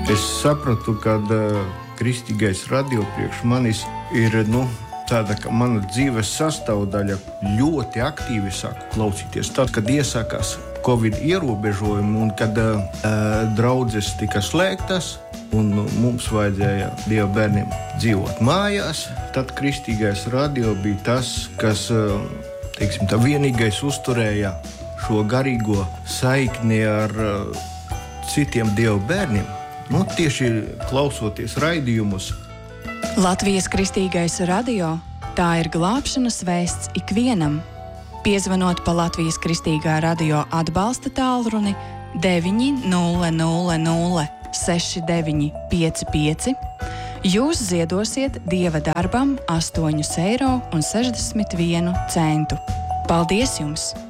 Es sapratu, ka kristīgais radio priekš manis ir tāda, ka mana dzīves sastāvdaļa ļoti aktīvi sāku klausīties. Tad, kad iesākās Covid ierobežojumi un kad draudzes tika slēgtas un mums vajadzēja Dieva bērniem dzīvot mājās, tad kristīgais radio bija tas, kas, vienīgais uzturēja šo garīgo saikni ar citiem Dieva bērniem. Tieši klausoties raidījumus. Latvijas kristīgais radio – tā ir glābšanas vēsts ikvienam. Piezvanot pa Latvijas kristīgā radio atbalsta tālruni 900 6955, jūs ziedosiet Dieva darbam 8,61 eiro. Paldies jums!